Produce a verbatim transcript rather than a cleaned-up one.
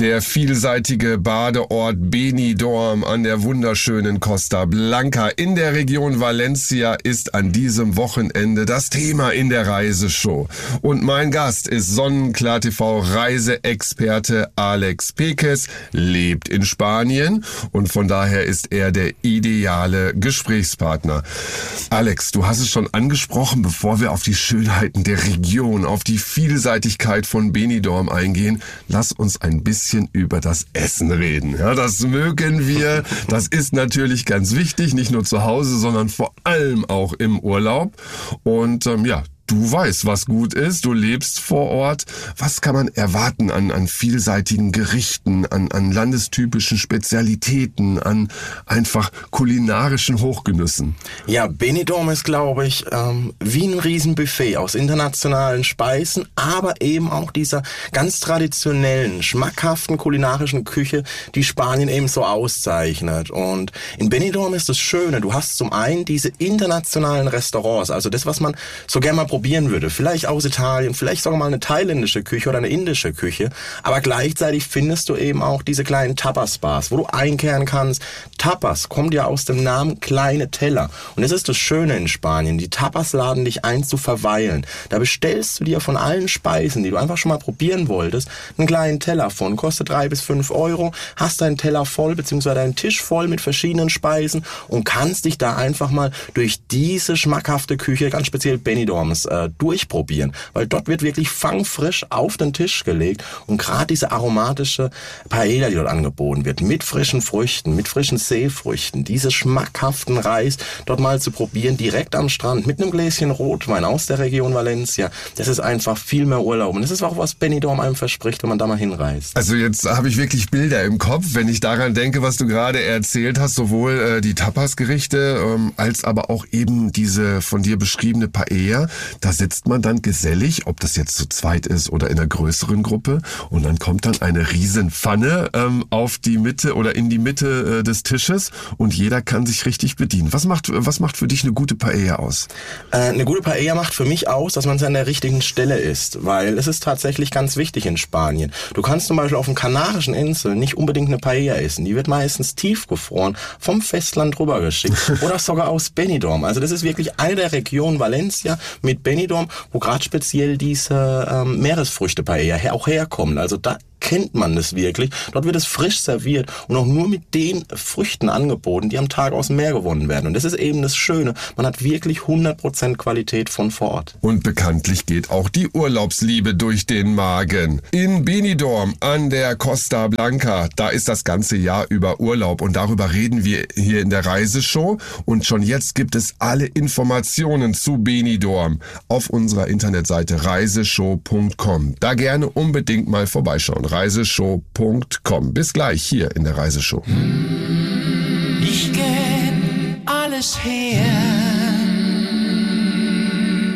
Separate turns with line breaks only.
Der vielseitige Badeort Benidorm an der wunderschönen Costa Blanca in der Region Valencia ist an diesem Wochenende das Thema in der Reiseshow. Und mein Gast ist Sonnenklar T V Reiseexperte Alex Pekes, lebt in Spanien und von daher ist er der ideale Gesprächspartner. Alex, du hast es schon angesprochen, bevor wir auf die Schönheiten der Region, auf die Vielseitigkeit von Benidorm eingehen, lass uns ein bisschen über das Essen reden. Ja, das mögen wir. Das ist natürlich ganz wichtig, nicht nur zu Hause, sondern vor allem auch im Urlaub. Und ähm, ja, du weißt, was gut ist, du lebst vor Ort. Was kann man erwarten an, an vielseitigen Gerichten, an, an landestypischen Spezialitäten, an einfach kulinarischen Hochgenüssen?
Ja, Benidorm ist, glaube ich, ähm, wie ein Riesenbuffet aus internationalen Speisen, aber eben auch dieser ganz traditionellen, schmackhaften kulinarischen Küche, die Spanien eben so auszeichnet. Und in Benidorm ist das Schöne, du hast zum einen diese internationalen Restaurants, also das, was man so gerne mal probieren würde. Vielleicht aus Italien, vielleicht sogar mal eine thailändische Küche oder eine indische Küche. Aber gleichzeitig findest du eben auch diese kleinen Tapas-Bars, wo du einkehren kannst. Tapas kommt ja aus dem Namen kleine Teller. Und das ist das Schöne in Spanien. Die Tapas laden dich ein zu verweilen. Da bestellst du dir von allen Speisen, die du einfach schon mal probieren wolltest, einen kleinen Teller von. Kostet drei bis fünf Euro. Hast deinen Teller voll, beziehungsweise deinen Tisch voll mit verschiedenen Speisen und kannst dich da einfach mal durch diese schmackhafte Küche, ganz speziell Benidorms, äh, durchprobieren, weil dort wird wirklich fangfrisch auf den Tisch gelegt und gerade diese aromatische Paella, die dort angeboten wird, mit frischen Früchten, mit frischen Seefrüchten, diese schmackhaften Reis dort mal zu probieren, direkt am Strand, mit einem Gläschen Rotwein aus der Region Valencia, das ist einfach viel mehr Urlaub und das ist auch, was Benidorm einem verspricht, wenn man da mal hinreist.
Also jetzt habe ich wirklich Bilder im Kopf, wenn ich daran denke, was du gerade erzählt hast, sowohl äh, die Tapas-Gerichte ähm, als aber auch eben diese von dir beschriebene Paella. Da sitzt man dann gesellig, ob das jetzt zu zweit ist oder in einer größeren Gruppe und dann kommt dann eine Riesenpfanne ähm, auf die Mitte oder in die Mitte äh, des Tisches und jeder kann sich richtig bedienen. Was macht, was macht für dich eine gute Paella aus?
Äh, eine gute Paella macht für mich aus, dass man an der richtigen Stelle isst, weil es ist tatsächlich ganz wichtig in Spanien. Du kannst zum Beispiel auf den Kanarischen Inseln nicht unbedingt eine Paella essen. Die wird meistens tiefgefroren, vom Festland rübergeschickt oder sogar aus Benidorm. Also das ist wirklich eine der Regionen Valencia mit Benidorm, wo gerade speziell diese ähm, Meeresfrüchte-Paella her, auch herkommen. Also da kennt man das wirklich. Dort wird es frisch serviert und auch nur mit den Früchten angeboten, die am Tag aus dem Meer gewonnen werden. Und das ist eben das Schöne. Man hat wirklich hundert Prozent Qualität von vor Ort.
Und bekanntlich geht auch die Urlaubsliebe durch den Magen. In Benidorm an der Costa Blanca, da ist das ganze Jahr über Urlaub und darüber reden wir hier in der Reiseshow. Und schon jetzt gibt es alle Informationen zu Benidorm auf unserer Internetseite reiseshow punkt com. Da gerne unbedingt mal vorbeischauen. reiseshow punkt com. Bis gleich hier in der Reiseshow.
Ich geb alles her.